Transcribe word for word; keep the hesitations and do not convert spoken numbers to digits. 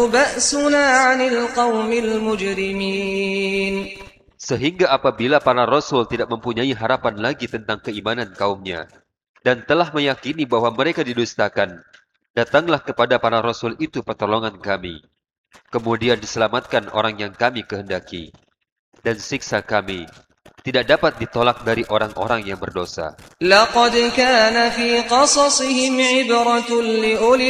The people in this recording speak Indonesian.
بأسنا عن القوم المجرمين. Sehingga apabila para rasul tidak mempunyai harapan lagi tentang keimanan kaumnya dan telah meyakini bahwa mereka didustakan, datanglah kepada para rasul itu pertolongan kami. Kemudian diselamatkan orang yang kami kehendaki, dan siksa kami tidak dapat ditolak dari orang-orang yang berdosa. لقد كان في قصصهم عبرة لأولي